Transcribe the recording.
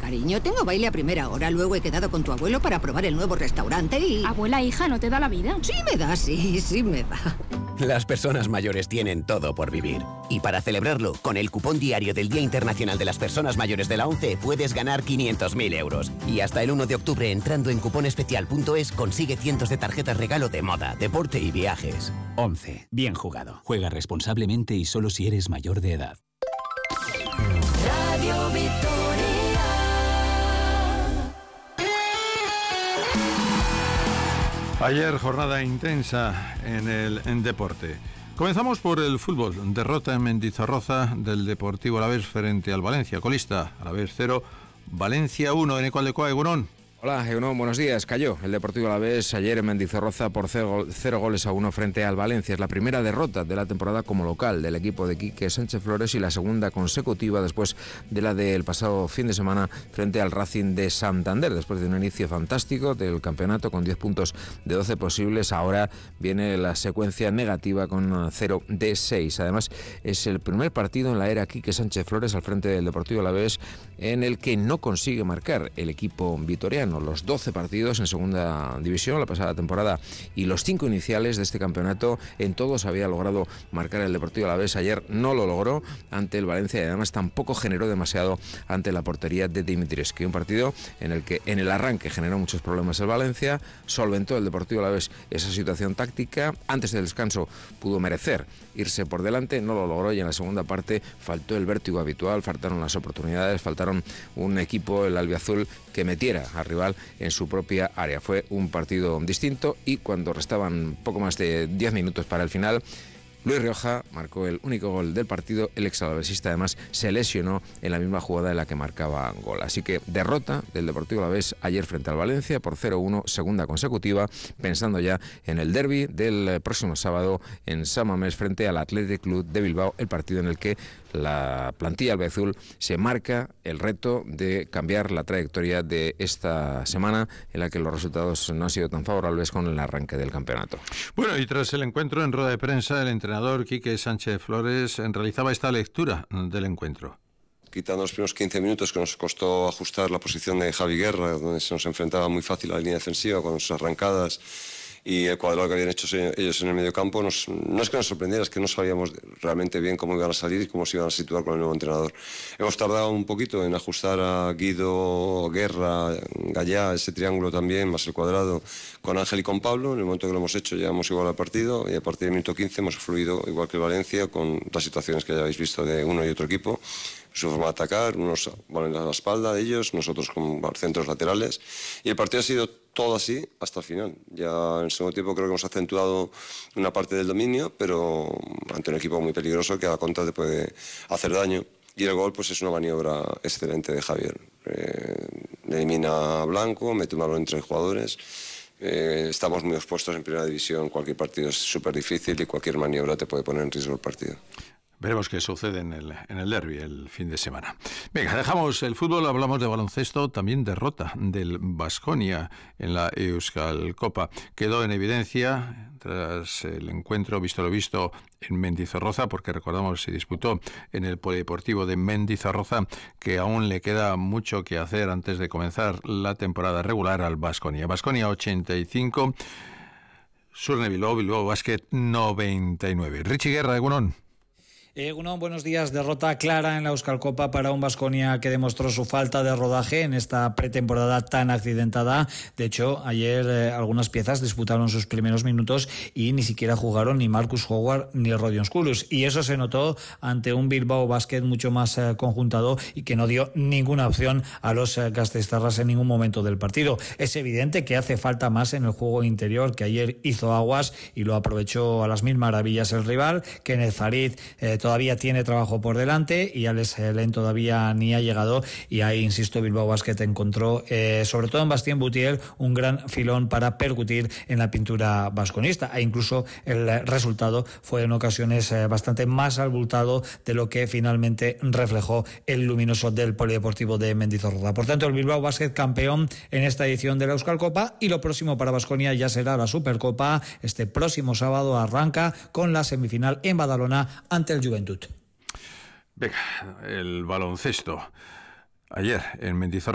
cariño. Tengo baile a primera hora. Luego he quedado con tu abuelo para probar el nuevo restaurante y... Abuela, hija, ¿no te da la vida? Sí me da, sí me da. Las personas mayores tienen todo por vivir. Y para celebrarlo, con el cupón diario del Día Internacional de las Personas Mayores de la ONCE puedes ganar 500.000 euros. Y hasta el 1 de octubre, entrando en cuponespecial.es, consigue cientos de tarjetas regalo de moda, deporte y viajes. ONCE. Bien jugado. Juega responsablemente y solo si eres mayor de edad. Radio Victoria. Ayer jornada intensa en deporte. Comenzamos por el fútbol. Derrota en Mendizorroza del Deportivo Alavés frente al Valencia. Colista, Alavés 0, Valencia 1. En Ecualdecoa, Egunon. Hola, Egunon, buenos días. Cayó el Deportivo Alavés ayer en Mendizorroza por 0-1 frente al Valencia. Es la primera derrota de la temporada como local del equipo de Quique Sánchez Flores y la segunda consecutiva después de la del pasado fin de semana frente al Racing de Santander. Después de un inicio fantástico del campeonato con 10 puntos de 12 posibles, ahora viene la secuencia negativa con 0 de 6. Además, es el primer partido en la era Quique Sánchez Flores al frente del Deportivo Alavés en el que no consigue marcar el equipo vitoriano. Los 12 partidos en segunda división la pasada temporada y los 5 iniciales de este campeonato, en todos había logrado marcar el Deportivo Alavés. Ayer no lo logró ante el Valencia y además tampoco generó demasiado ante la portería de Dimitrescu. Un partido en el que en el arranque generó muchos problemas el Valencia, solventó el Deportivo Alavés esa situación táctica. Antes del descanso pudo merecer irse por delante, no lo logró y en la segunda parte faltó el vértigo habitual, faltaron las oportunidades, faltaron un equipo, el albiazul, que metiera al rival en su propia área. Fue un partido distinto y cuando restaban poco más de 10 minutos para el final, Luis Rioja marcó el único gol del partido. El exalavesista además se lesionó en la misma jugada en la que marcaba gol. Así que derrota del Deportivo Alavés ayer frente al Valencia por 0-1, segunda consecutiva, pensando ya en el derbi del próximo sábado en San Mamés frente al Athletic Club de Bilbao, el partido en el que la plantilla albiazul se marca el reto de cambiar la trayectoria de esta semana en la que los resultados no han sido tan favorables con el arranque del campeonato. Bueno, y tras el encuentro, en rueda de prensa, el entrenador Quique Sánchez Flores realizaba esta lectura del encuentro. Quitando los primeros 15 minutos que nos costó ajustar la posición de Javi Guerra, donde se nos enfrentaba muy fácil a la línea defensiva con sus arrancadas y el cuadrado que habían hecho ellos en el mediocampo, no es que nos sorprendiera, es que no sabíamos realmente bien cómo iban a salir y cómo se iban a situar con el nuevo entrenador. Hemos tardado un poquito en ajustar a Guido, Guerra, Gallá, ese triángulo también, más el cuadrado, con Ángel y con Pablo. En el momento que lo hemos hecho ya hemos igual al partido y a partir del minuto 15 hemos fluido igual que el Valencia con las situaciones que ya habéis visto de uno y otro equipo. Su forma de atacar, unos van a la espalda de ellos, nosotros con centros laterales. Y el partido ha sido todo así hasta el final. Ya en el segundo tiempo creo que hemos acentuado una parte del dominio, pero ante un equipo muy peligroso que a la contra te puede hacer daño. Y el gol pues es una maniobra excelente de Javier. Elimina a Blanco, mete un balón entre jugadores. Estamos muy expuestos en primera división. Cualquier partido es súper difícil y cualquier maniobra te puede poner en riesgo el partido. Veremos qué sucede en el derbi el fin de semana. Venga, dejamos el fútbol, hablamos de baloncesto, también derrota del Baskonia en la Euskal Copa. Quedó en evidencia tras el encuentro, visto lo visto, en Mendizorroza, porque recordamos se disputó en el Polideportivo de Mendizorroza, que aún le queda mucho que hacer antes de comenzar la temporada regular al Baskonia. Baskonia 85, Surne Bilbao Basket 99. Richie Guerra, Egunon. Egunon, buenos días. Derrota clara en la Euskal Copa para un Baskonia que demostró su falta de rodaje en esta pretemporada tan accidentada. De hecho, ayer algunas piezas disputaron sus primeros minutos y ni siquiera jugaron ni Marcus Howard ni Rodion Skulus. Y eso se notó ante un Bilbao Basket mucho más conjuntado y que no dio ninguna opción a los gasteiztarras en ningún momento del partido. Es evidente que hace falta más en el juego interior, que ayer hizo aguas y lo aprovechó a las mil maravillas el rival, que en el Farid todavía tiene trabajo por delante y Alex Len todavía ni ha llegado, y ahí, insisto, Bilbao Basket encontró, sobre todo en Bastien Boutier, un gran filón para percutir en la pintura basconista, e incluso el resultado fue en ocasiones bastante más abultado de lo que finalmente reflejó el luminoso del Polideportivo de Mendizorroza. Por tanto, el Bilbao Basket campeón en esta edición de la Euskal Copa, y lo próximo para Baskonia ya será la Supercopa. Este próximo sábado arranca con la semifinal en Badalona ante el Juventud. Venga, el baloncesto. Ayer en Mendizorroza